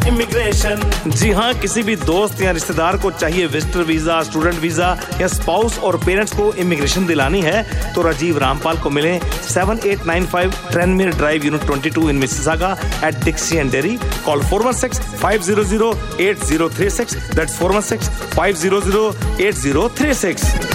Immigration. जी हाँ, किसी भी दोस्त या रिश्तेदार को चाहिए विजिटर वीजा, स्टूडेंट वीजा या स्पाउस और पेरेंट्स को इमिग्रेशन दिलानी है तो राजीव रामपाल को मिलें 7895 ट्रेनमेर drive, unit 22 in Mississauga eight डिक्सी and dairy. Call 416-500-8036, that's 416-500-8036।